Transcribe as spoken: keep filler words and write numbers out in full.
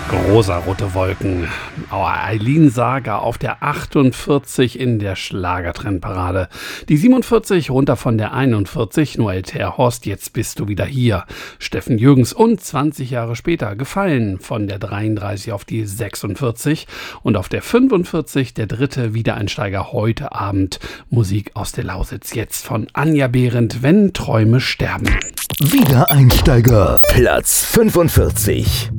Rosarote Wolken. Eileen Saga auf der achtundvierzig in der Schlagertrendparade. Die siebenundvierzig runter von der einundvierzig. Noel Terhorst, jetzt bist du wieder hier. Steffen Jürgens und zwanzig Jahre später gefallen von der dreiunddreißig auf die sechsundvierzig. Und auf der fünfundvierzig der dritte Wiedereinsteiger heute Abend. Musik aus der Lausitz. Jetzt von Anja Behrendt, Wenn Träume sterben. Wiedereinsteiger, Platz fünfundvierzig.